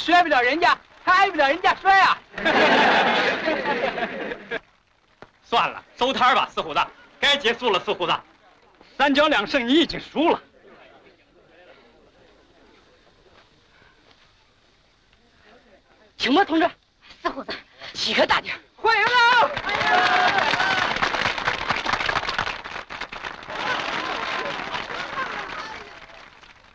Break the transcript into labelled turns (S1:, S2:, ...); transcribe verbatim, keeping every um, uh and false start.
S1: 甩不了人家，还挨不了人家甩啊！
S2: 算了，收摊吧，四虎子，该结束了，四虎子。三角两胜，你已经输了。
S1: 请吧，同志。四虎子，气可大点。